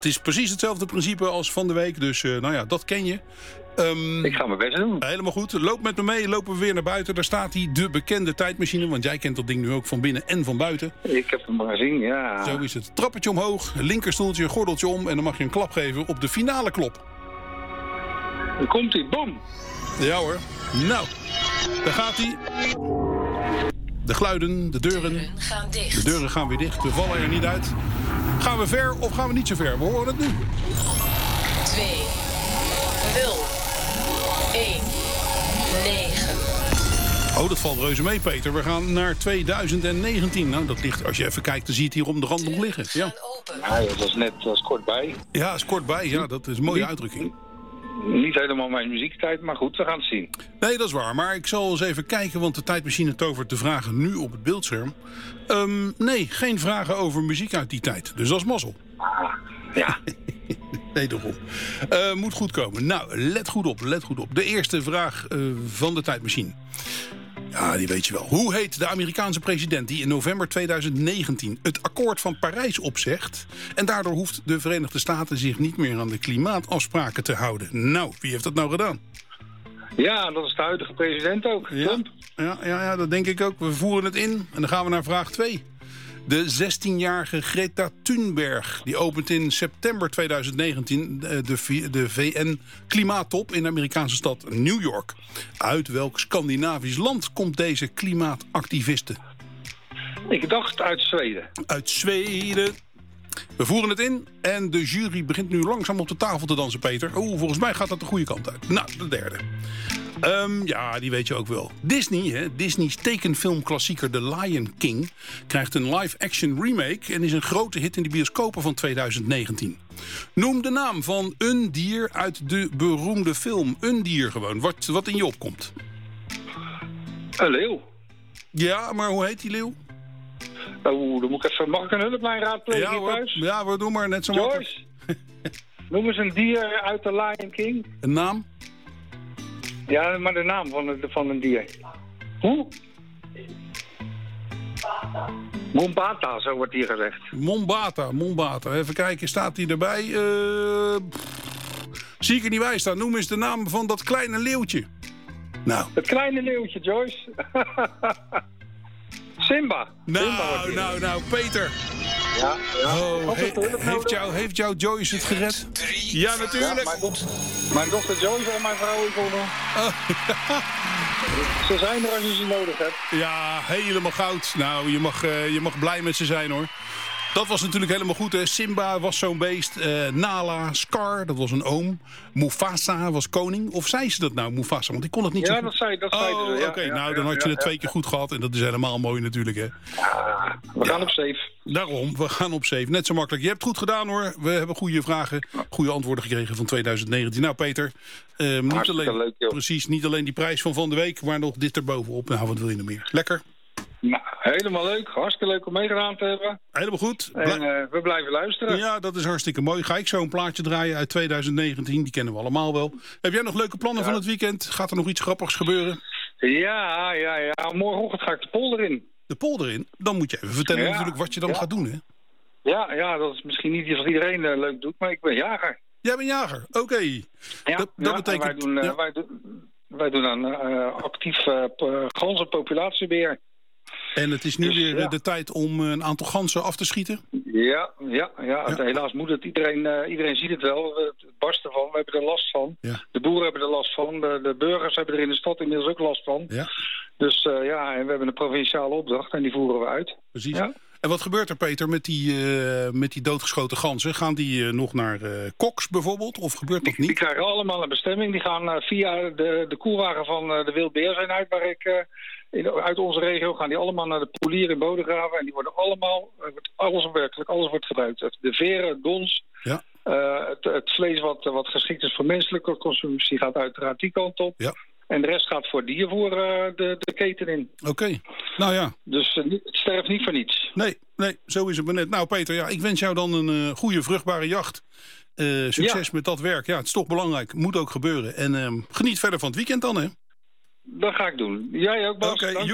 Het is precies hetzelfde principe als van de week. Dus dat ken je. Ik ga mijn best doen. Helemaal goed. Loop met me mee. Lopen we weer naar buiten. Daar staat hij, de bekende tijdmachine. Want jij kent dat ding nu ook van binnen en van buiten. Ik heb hem maar gezien, ja. Zo is het. Trappetje omhoog. Linkerstoeltje, gordeltje om. En dan mag je een klap geven op de finale klop. Dan komt hij. Boom. Ja hoor. Nou, daar gaat hij. De geluiden, de deuren gaan dicht. De deuren gaan weer dicht. We vallen er niet uit. Gaan we ver of gaan we niet zo ver? We horen het nu. 2, 0, 1, 9. Oh, dat valt reuze mee, Peter. We gaan naar 2019. Nou, dat ligt, als je even kijkt, dan zie je het hier om de rand nog liggen. Ja, Ja, dat is kort bij. ja, is kort bij. Ja, dat is een mooie uitdrukking. Niet helemaal mijn muziektijd, maar goed, we gaan het zien. Nee, dat is waar. Maar ik zal eens even kijken, want de tijdmachine tovert de vragen nu op het beeldscherm. Nee, geen vragen over muziek uit die tijd. Dus dat is mazzel. Ja. Nee, daarom. Moet goed komen. Nou, let goed op. De eerste vraag van de tijdmachine. Ja, die weet je wel. Hoe heet de Amerikaanse president die in november 2019 het akkoord van Parijs opzegt? En daardoor hoeft de Verenigde Staten zich niet meer aan de klimaatafspraken te houden. Nou, wie heeft dat nou gedaan? Ja, dat is de huidige president ook. Trump. Ja, dat denk ik ook. We voeren het in en dan gaan we naar vraag 2. De 16-jarige Greta Thunberg die opent in september 2019 de VN-klimaattop in de Amerikaanse stad New York. Uit welk Scandinavisch land komt deze klimaatactiviste? Ik dacht uit Zweden. Uit Zweden. We voeren het in en de jury begint nu langzaam op de tafel te dansen, Peter. Volgens mij gaat dat de goede kant uit. Nou, de derde. Ja, die weet je ook wel. Disney, hè? Disney's tekenfilmklassieker The Lion King krijgt een live-action remake en is een grote hit in de bioscopen van 2019. Noem de naam van een dier uit de beroemde film. Een dier gewoon, wat in je opkomt. Een leeuw. Ja, maar hoe heet die leeuw? Dan moet ik even... Mag ik een hulplijn raadplegen hier thuis? Ja, we doen maar net zo Joyce, makkelijk. noem eens een dier uit The Lion King. Een naam? Ja, maar de naam van een dier. Hoe? Mombata, zo wordt hier gezegd. Mombata. Even kijken, staat hij erbij? Zie ik er niet bij staan. Noem eens de naam van dat kleine leeuwtje. Nou. Het kleine leeuwtje, Joyce. Simba. Nou, Peter. Ja. Heeft jou Joyce het gered? Ja, natuurlijk. Ja, mijn dochter Joyce en mijn vrouw Yvonne. Ze zijn er als je ze nodig hebt. Ja, helemaal goud. Nou, je mag blij met ze zijn, hoor. Dat was natuurlijk helemaal goed, hè. Simba was zo'n beest. Nala, Scar, dat was een oom. Mufasa was koning. Of zei ze dat nou, Mufasa? Want ik kon het niet zo goed. Dat zei ze. Ja, oké. Dan had je het 2 keer goed gehad. En dat is helemaal mooi natuurlijk, hè. Ja, we gaan op safe. Daarom, we gaan op safe. Net zo makkelijk. Je hebt het goed gedaan, hoor. We hebben goede vragen, goede antwoorden gekregen van 2019. Nou, Peter, niet alleen die prijs van de week, maar nog dit erbovenop. Nou, wat wil je nog meer? Lekker? Nou, helemaal leuk. Hartstikke leuk om meegedaan te hebben. Helemaal goed. En we blijven luisteren. Ja, dat is hartstikke mooi. Ga ik zo een plaatje draaien uit 2019. Die kennen we allemaal wel. Heb jij nog leuke plannen van het weekend? Gaat er nog iets grappigs gebeuren? Ja. Morgenochtend ga ik de polder in. De polder in? Dan moet je even vertellen natuurlijk wat je dan gaat doen, hè? Ja, dat is misschien niet iets wat iedereen leuk doet, maar ik ben jager. Jij bent jager? Oké. Ja, dat betekent... Wij doen aan actief ganzenpopulatiebeheer. En het is nu weer de tijd om een aantal ganzen af te schieten? Ja. Helaas moet het. Iedereen ziet het wel. Het barst ervan. We hebben er last van. Ja. De boeren hebben er last van. De burgers hebben er in de stad inmiddels ook last van. Ja. Dus en we hebben een provinciale opdracht en die voeren we uit. Precies. Ja. En wat gebeurt er, Peter, met die doodgeschoten ganzen? Gaan die nog naar Koks bijvoorbeeld? Of gebeurt dat niet? Die krijgen allemaal een bestemming. Die gaan via de koelwagen van de Wildbeerzijn waar ik... uit onze regio gaan die allemaal naar de Polier in Bodegraven. En die worden allemaal, alles wordt gebruikt. De veren, het dons, het vlees wat geschikt is voor menselijke consumptie gaat uiteraard die kant op. Ja. En de rest gaat voor diervoer de keten in. Oké, nou ja. Dus het sterft niet voor niets. Nee, zo is het maar net. Nou Peter, ik wens jou dan een goede vruchtbare jacht. Succes met dat werk. Ja, het is toch belangrijk. Moet ook gebeuren. En geniet verder van het weekend dan, hè? Dat ga ik doen. Jij ook, Bas. Oké.